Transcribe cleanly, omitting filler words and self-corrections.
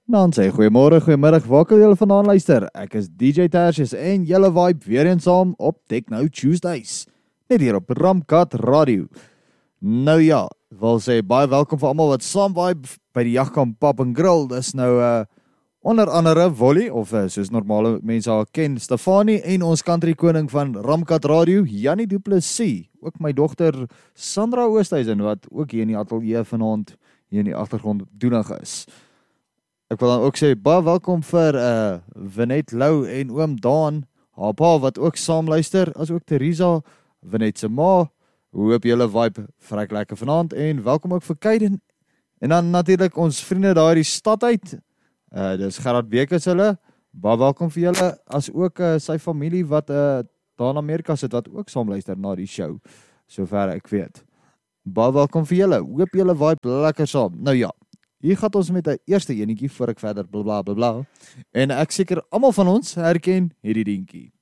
Dan sê goeiemôre, goeiemiddag, waar kan julle vandaan luister? Ek is DJ Tertius en julle vibe weer eens saam op Techno Tuesdays. Net hier op Ramkat Radio. Nou ja, wil sê baie welkom vir almal wat saam vibe by die Jagkamp Pub and Grill. Dis nou onder andere Wolly of soos normale mense haar ken, Stefanie en ons country koning van Ramkat Radio, Jannie Du Plessis. Ook my dogter Sandra Oosthuizen wat ook hier in die ateljee vanaand hier in die agtergrond doenig is. Ek wil dan ook sê, baie welkom vir Vinet Lou en oom Daan, haar pa wat ook saam luister, as ook Theresa, Vinet se ma. Hoop julle vibe vrek lekker vanaand en welkom ook vir Kaiden. En dan natuurlik ons vriende daar die stad uit. Dis Gerard Bekes hulle. Baie welkom vir julle, as ook sy familie wat daar in Amerika sit, wat ook saam luister na die show, sover ek weet. Baie welkom vir julle. Hoop julle vibe lekker saam. Nou ja. Hier gaan ons met 'n eerste enetjie voor ek verder blablabla. En ek seker almal van ons herken hierdie dingetjie.